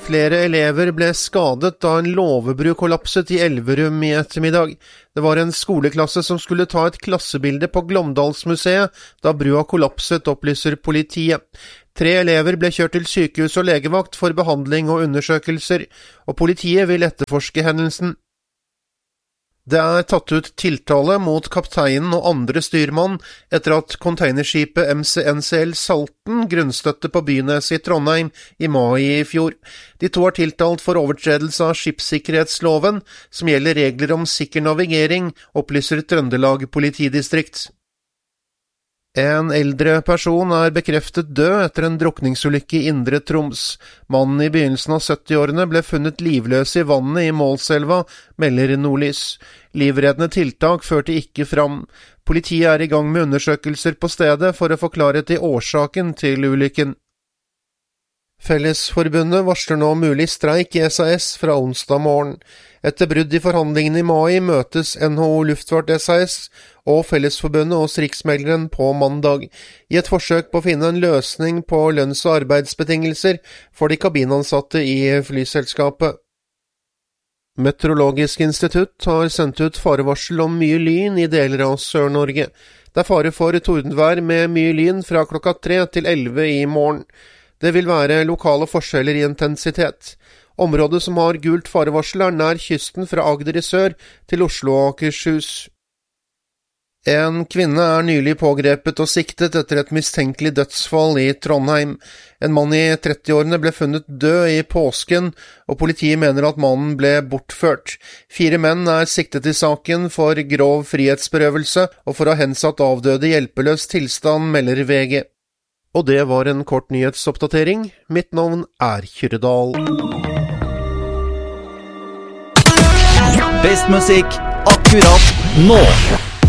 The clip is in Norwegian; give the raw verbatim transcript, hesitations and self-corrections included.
Flere elever ble skadet da en låvebru kollapset i Elverum i ettermiddag. Det var en skoleklasse som skulle ta et klassebilde på Glåmdalsmuseet da brua kollapset, opplyser politiet. Tre elever ble kjørt til sykehus og legevakt for behandling og undersøkelser, og politiet vil etterforske hendelsen. Det er tatt ut tiltale mot kapteinen og andre styrmann etter at containerskipet M C N C L Salten grunnstøtte på Bynes i Trondheim i mai i fjor. De to er tiltalt for overtredelse av skipssikkerhetsloven, som gjelder regler om sikker navigering, opplyser Trøndelag politidistrikt. En eldre person er bekreftet død etter en drukningsulykke i Indre Troms. Mannen i begynnelsen av syttiårene ble funnet livløs i vannet i Målselva, melder Nordlys. Livreddende tiltak førte ikke fram. Politiet er i gang med undersøkelser på stedet for å få klarhet i årsaken til ulykken. Fellesforbundet varsler nå mulig streik i S A S fra onsdag morgen. Etter brudd i forhandlingene i mai møtes N H O Luftfart S A S og Fellesforbundet hos Riksmegleren på mandag, i et forsøk på å finne en løsning på lønns- og arbeidsbetingelser for de kabinansatte i flyselskapet. Meteorologisk institutt har sendt ut farevarsel om mye lyn i deler av Sør-Norge. Det er fare for tordenvær med mye lyn fra klokka tre til elleve i morgen. Det vil være lokale forskjeller i intensitet. Området som har gult farevarsel er nær kysten fra Agder i sør til Oslo og Akershus. En kvinne er nylig pågrepet og siktet etter et mistenkelig dødsfall i Trondheim. En mann i trettiårene ble funnet død i påsken, og politiet mener at mannen ble bortført. Fire menn er siktet i saken for grov frihetsberøvelse og for å ha hensatt avdøde i hjelpeløs tilstand, melder V G. Og det var en kort nyhetsoppdatering. Mitt navn er Kyrre-Dahl. Best musikk akkurat nå.